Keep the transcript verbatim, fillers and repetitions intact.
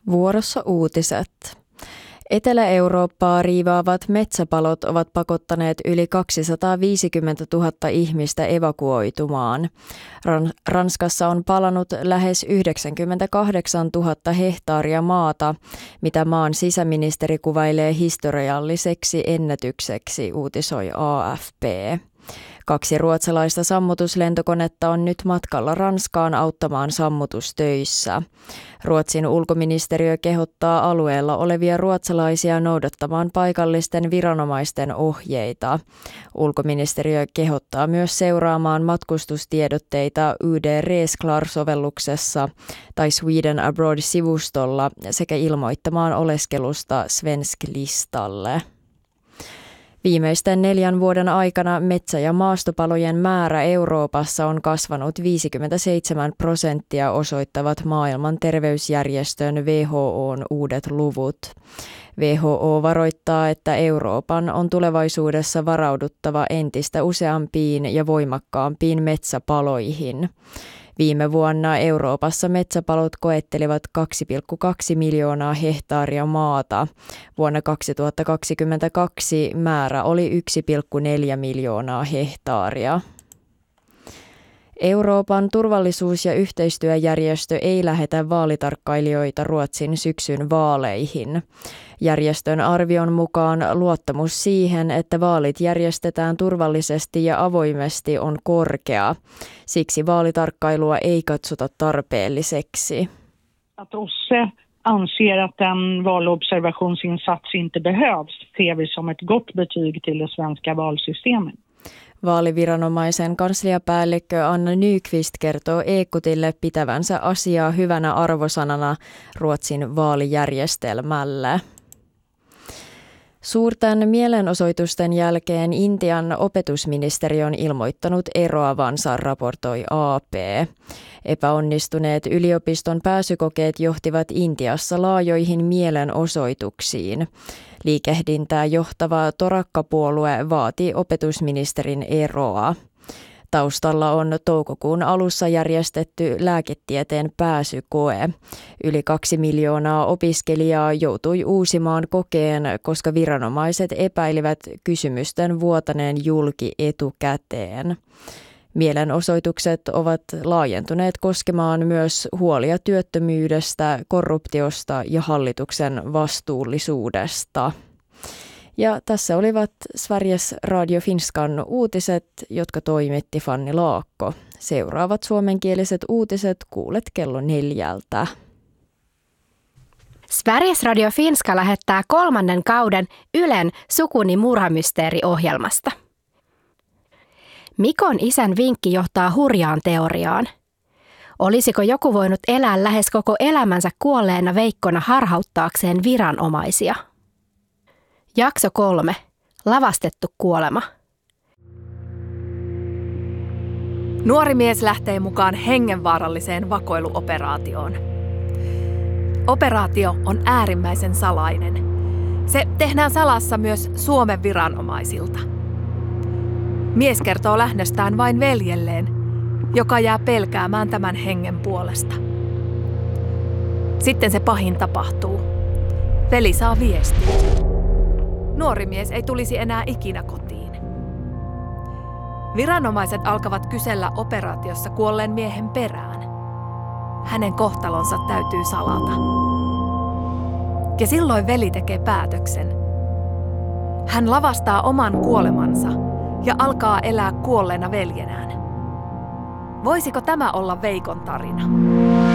Vuorossa uutiset. Etelä-Eurooppaa riivaavat metsäpalot ovat pakottaneet yli kaksisataaviisikymmentätuhatta ihmistä evakuoitumaan. Ran- Ranskassa on palanut lähes yhdeksänkymmentäkahdeksantuhatta hehtaaria maata, mitä maan sisäministeri kuvailee historialliseksi ennätykseksi, uutisoi A F P. Kaksi ruotsalaista sammutuslentokonetta on nyt matkalla Ranskaan auttamaan sammutustöissä. Ruotsin ulkoministeriö kehottaa alueella olevia ruotsalaisia noudattamaan paikallisten viranomaisten ohjeita. Ulkoministeriö kehottaa myös seuraamaan matkustustiedotteita U D Resklar-sovelluksessa tai Sweden Abroad-sivustolla sekä ilmoittamaan oleskelusta Svensk-listalle. Viimeisten neljän vuoden aikana metsä- ja maastopalojen määrä Euroopassa on kasvanut viisikymmentäseitsemän prosenttia, osoittavat maailman terveysjärjestön W H O:n uudet luvut. W H O varoittaa, että Euroopan on tulevaisuudessa varauduttava entistä useampiin ja voimakkaampiin metsäpaloihin. Viime vuonna Euroopassa metsäpalot koettelivat kaksi pilkku kaksi miljoonaa hehtaaria maata. Vuonna kaksituhattakaksikymmentäkaksi määrä oli yksi pilkku neljä miljoonaa hehtaaria. Euroopan turvallisuus- ja yhteistyöjärjestö ei lähetä vaalitarkkailijoita Ruotsin syksyn vaaleihin. Järjestön arvion mukaan luottamus siihen, että vaalit järjestetään turvallisesti ja avoimesti, on korkea. Siksi vaalitarkkailua ei katsota tarpeelliseksi. Att O S S E anser att en valobservationsinsats inte behövs ser vi som ett gott betyg till det svenska valsystemet. Vaaliviranomaisen kansliapäällikkö Anna Nyqvist kertoo Ekotille pitävänsä asiaa hyvänä arvosanana Ruotsin vaalijärjestelmälle. Suurten mielenosoitusten jälkeen Intian opetusministeri on ilmoittanut eroavansa, raportoi A P. Epäonnistuneet yliopiston pääsykokeet johtivat Intiassa laajoihin mielenosoituksiin. Liikehdintää johtava Torakka-puolue vaati opetusministerin eroa. Taustalla on toukokuun alussa järjestetty lääketieteen pääsykoe. Yli kaksi miljoonaa opiskelijaa joutui uusimaan kokeen, koska viranomaiset epäilivät kysymysten vuotaneen julki etukäteen. Mielenosoitukset ovat laajentuneet koskemaan myös huolia työttömyydestä, korruptiosta ja hallituksen vastuullisuudesta. Ja tässä olivat Sveriges Radio Finskan uutiset, jotka toimitti Fanni Laakko. Seuraavat suomenkieliset uutiset kuulet kello neljältä. Sveriges Radio Finska lähettää kolmannen kauden Ylen Sukuni murhamysteeri-ohjelmasta. Mikon isän vinkki johtaa hurjaan teoriaan. Olisiko joku voinut elää lähes koko elämänsä kuolleena veikkona harhauttaakseen viranomaisia? Jakso kolme. Lavastettu kuolema. Nuori mies lähtee mukaan hengenvaaralliseen vakoiluoperaatioon. Operaatio on äärimmäisen salainen. Se tehdään salassa myös Suomen viranomaisilta. Mies kertoo lähdöstään vain veljelleen, joka jää pelkäämään tämän hengen puolesta. Sitten se pahin tapahtuu. Veli saa viestin. Nuori mies ei tulisi enää ikinä kotiin. Viranomaiset alkavat kysellä operaatiossa kuolleen miehen perään. Hänen kohtalonsa täytyy salata. Ja silloin veli tekee päätöksen. Hän lavastaa oman kuolemansa ja alkaa elää kuolleena veljenään. Voisiko tämä olla Veikon tarina?